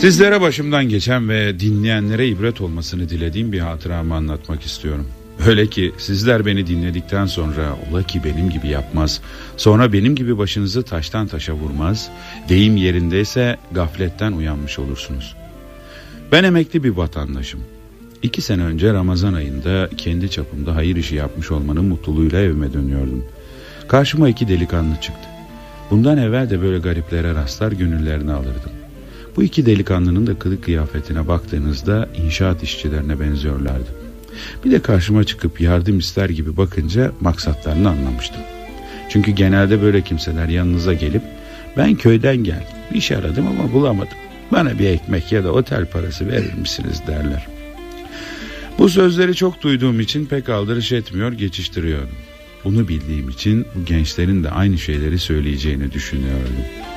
Sizlere başımdan geçen ve dinleyenlere ibret olmasını dilediğim bir hatıramı anlatmak istiyorum. Öyle ki sizler beni dinledikten sonra ola ki benim gibi yapmaz, sonra benim gibi başınızı taştan taşa vurmaz, deyim yerindeyse gafletten uyanmış olursunuz. Ben emekli bir vatandaşım. 2 sene önce Ramazan ayında kendi çapımda hayır işi yapmış olmanın mutluluğuyla evime dönüyordum. Karşıma 2 delikanlı çıktı. Bundan evvel de böyle gariplere rastlar gönüllerini alırdım. Bu 2 delikanlının da kılık kıyafetine baktığınızda inşaat işçilerine benziyorlardı. Bir de karşıma çıkıp yardım ister gibi bakınca maksatlarını anlamıştım. Çünkü genelde böyle kimseler yanınıza gelip ben köyden geldim, bir iş aradım ama bulamadım, bana bir ekmek ya da otel parası verir misiniz derler. Bu sözleri çok duyduğum için pek aldırış etmiyor, geçiştiriyordum. Bunu bildiğim için bu gençlerin de aynı şeyleri söyleyeceğini düşünüyordum.